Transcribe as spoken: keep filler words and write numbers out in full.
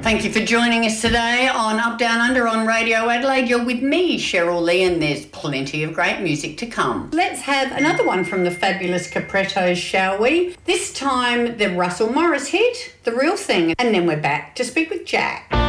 Thank you for joining us today on Up Down Under on Radio Adelaide. You're with me, Cheryl Lee, and there's plenty of great music to come. Let's have another one from the fabulous Caprettos, shall we? This time the Russell Morris hit, The Real Thing, and then we're back to speak with Jack.